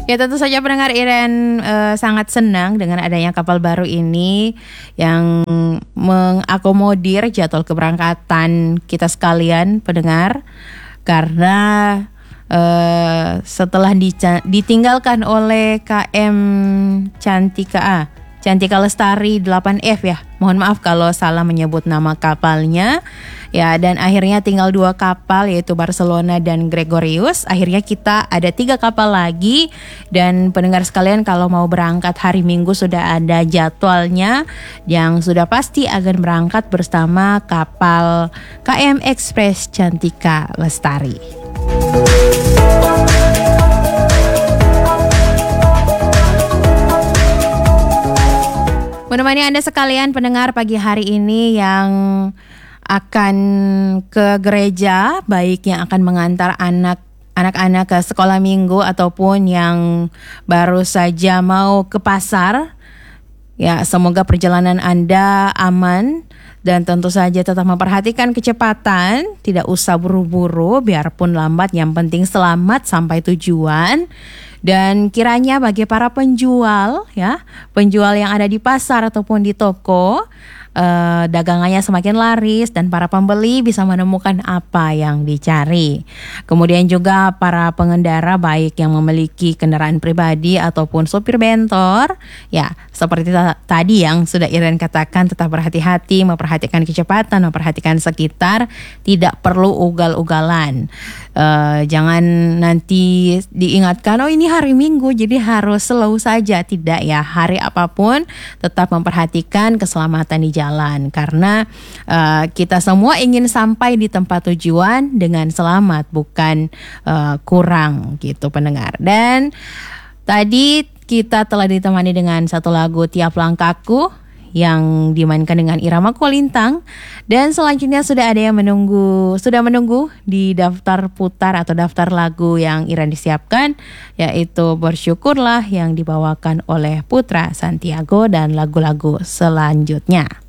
Ya tentu saja pendengar Iren sangat senang dengan adanya kapal baru ini yang mengakomodir jadwal keberangkatan kita sekalian pendengar. Karena setelah ditinggalkan oleh KM Cantika Lestari 8F ya. Mohon maaf kalau salah menyebut nama kapalnya. Ya, dan akhirnya tinggal 2 kapal yaitu Barcelona dan Gregorius. Akhirnya kita ada 3 kapal lagi. Dan pendengar sekalian kalau mau berangkat hari Minggu sudah ada jadwalnya yang sudah pasti akan berangkat bersama kapal KM Express Cantika Lestari. Menemani Anda sekalian pendengar pagi hari ini yang akan ke gereja, baik yang akan mengantar anak-anak ke sekolah minggu ataupun yang baru saja mau ke pasar. Ya, semoga perjalanan Anda aman dan tentu saja tetap memperhatikan kecepatan, tidak usah buru-buru biarpun lambat, yang penting selamat sampai tujuan. Dan kiranya bagi para penjual yang ada di pasar ataupun di toko, dagangannya semakin laris dan para pembeli bisa menemukan apa yang dicari. Kemudian juga para pengendara baik yang memiliki kendaraan pribadi ataupun sopir bentor, ya seperti tadi yang sudah Iren katakan, tetap berhati-hati, memperhatikan kecepatan, memperhatikan sekitar, tidak perlu ugal-ugalan. Jangan nanti diingatkan, oh ini hari Minggu jadi harus slow saja. Tidak ya, hari apapun tetap memperhatikan keselamatan di jalan. Karena kita semua ingin sampai di tempat tujuan dengan selamat, bukan kurang gitu pendengar. Dan tadi kita telah ditemani dengan satu lagu Tiap Langkahku yang dimainkan dengan irama Kolintang, dan selanjutnya sudah ada yang menunggu di daftar putar atau daftar lagu yang Iren disiapkan, yaitu Bersyukurlah yang dibawakan oleh Putra Santiago dan lagu-lagu selanjutnya.